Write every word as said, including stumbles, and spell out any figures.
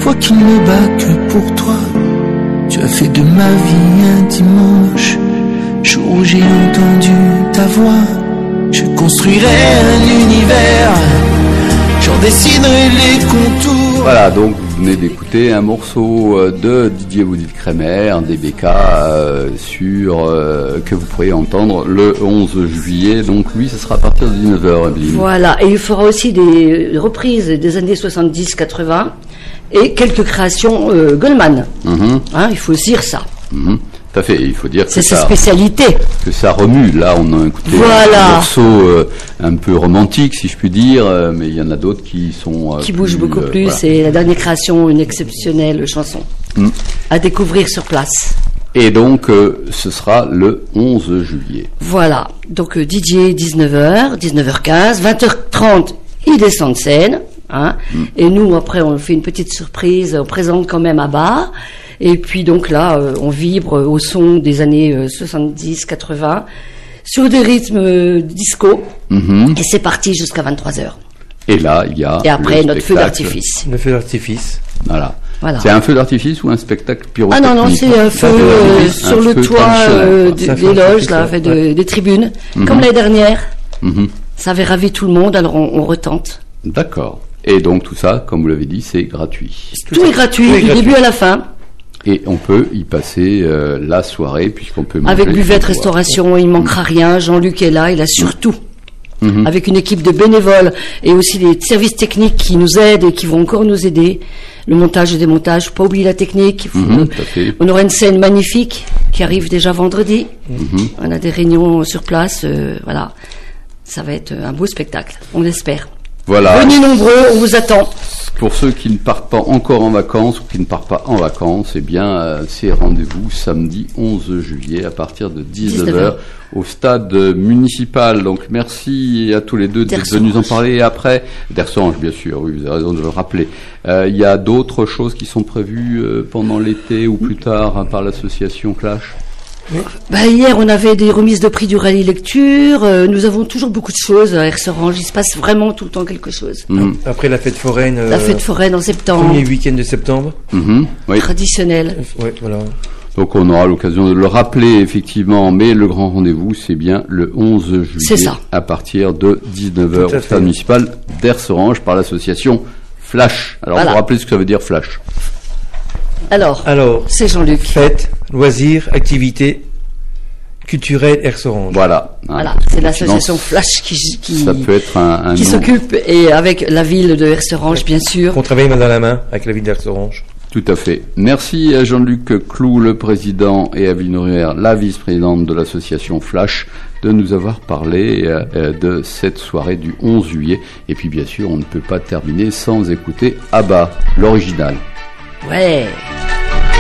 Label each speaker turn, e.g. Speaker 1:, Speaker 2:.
Speaker 1: toi qui ne me bats que pour toi. Tu as fait de ma vie un dimanche, jour où j'ai entendu ta voix. Je construirai un univers, j'en dessinerai les contours.
Speaker 2: Voilà, donc vous venez d'écouter un morceau de Didier Boudil-Crémer, D B K, euh, sur, euh, que vous pourrez entendre le onze juillet. Donc lui, ce sera à partir de dix-neuf heures, Evelyne.
Speaker 3: Voilà, et il fera aussi des reprises des années soixante-dix quatre-vingts et quelques créations euh, Goldman. Mm-hmm. Hein, il faut aussi dire ça.
Speaker 2: Mm-hmm. Tout à fait, il faut dire que
Speaker 3: c'est
Speaker 2: ça,
Speaker 3: sa spécialité.
Speaker 2: Que ça remue. Là, on a écouté
Speaker 3: voilà.
Speaker 2: un morceau euh, un peu romantique, si je puis dire, euh, mais il y en a d'autres qui sont euh,
Speaker 3: qui
Speaker 2: plus,
Speaker 3: bougent beaucoup
Speaker 2: euh,
Speaker 3: plus.
Speaker 2: Voilà.
Speaker 3: Et la dernière création, une exceptionnelle chanson mm. à découvrir sur place.
Speaker 2: Et donc, euh, ce sera le onze juillet.
Speaker 3: Voilà. Donc, euh, D J dix-neuf heures, dix-neuf heures quinze, vingt heures trente, il descend de scène. Hein, mm. Et nous, après, on fait une petite surprise, on présente quand même à bas. Et puis donc là, euh, on vibre au son des années euh, soixante-dix quatre-vingts sur des rythmes euh, disco. Mm-hmm. Et c'est parti jusqu'à vingt-trois heures.
Speaker 2: Et là, il y a
Speaker 3: et après notre feu d'artifice.
Speaker 4: Le feu d'artifice.
Speaker 2: Voilà.
Speaker 3: Voilà.
Speaker 2: C'est un feu d'artifice ou un spectacle pyrotechnique?
Speaker 3: Ah non, non, c'est un feu euh, sur le toit euh, des, des loges, là, fait de, ouais. des tribunes, mm-hmm. comme l'année dernière. Mm-hmm. Ça avait ravi tout le monde, alors on, on retente.
Speaker 2: D'accord. Et donc tout ça, comme vous l'avez dit, c'est gratuit.
Speaker 3: Tout, tout est gratuit, tout est du gratuit. Début à la fin.
Speaker 2: Et on peut y passer euh, la soirée, puisqu'on peut manger.
Speaker 3: Avec buvette, restauration, il ne manquera rien. Jean-Luc est là, il a surtout, mmh. avec une équipe de bénévoles et aussi des services techniques qui nous aident et qui vont encore nous aider. Le montage et démontage, faut pas oublier la technique. Faut, mmh, euh, on aura une scène magnifique qui arrive déjà vendredi. Mmh. On a des réunions sur place, euh, voilà. Ça va être un beau spectacle, on l'espère.
Speaker 2: Voilà.
Speaker 3: Venez nombreux, on vous attend.
Speaker 2: Pour ceux qui ne partent pas encore en vacances ou qui ne partent pas en vacances, eh bien, euh, c'est rendez-vous samedi onze juillet à partir de dix-neuf heures au stade municipal. Donc, merci à tous les deux d'être venus en parler. Et après, d'Ersorange, bien sûr, oui, vous avez raison de le rappeler. Euh, il y a d'autres choses qui sont prévues euh, pendant l'été ou plus tard hein, par l'association Flash?
Speaker 3: Oui. Bah, hier, on avait des remises de prix du rallye lecture. Euh, nous avons toujours beaucoup de choses à Ersorange. Il se passe vraiment tout le temps quelque chose.
Speaker 4: Mmh. Après la fête foraine. Euh,
Speaker 3: la fête foraine en septembre.
Speaker 4: Premier week-end de septembre.
Speaker 2: Mmh. Oui.
Speaker 3: Traditionnel.
Speaker 4: Ouais, voilà.
Speaker 2: Donc on aura l'occasion de le rappeler effectivement, mais le grand rendez-vous c'est bien le onze juillet.
Speaker 3: C'est ça.
Speaker 2: À partir de dix-neuf heures au stade municipal d'Ersorange par l'association Flash. Alors voilà. Vous rappelez ce que ça veut dire Flash?
Speaker 3: Alors,
Speaker 4: Alors
Speaker 3: c'est Jean-Luc.
Speaker 4: Fête, loisirs, activités culturelles Ersorange.
Speaker 2: Voilà.
Speaker 3: Hein, voilà, c'est l'association Flash qui, qui,
Speaker 2: ça peut être un, un
Speaker 3: qui
Speaker 2: nom.
Speaker 3: s'occupe, et avec la ville de Ersorange, bien sûr.
Speaker 4: On travaille main dans la main avec la ville d'Ersorange.
Speaker 2: Tout à fait. Merci à Jean-Luc Clou, le président, et à Evelyne Nourrière, la vice-présidente de l'association Flash, de nous avoir parlé euh, de cette soirée du onze juillet. Et puis, bien sûr, on ne peut pas terminer sans écouter ABBA, l'original.
Speaker 3: Ouais.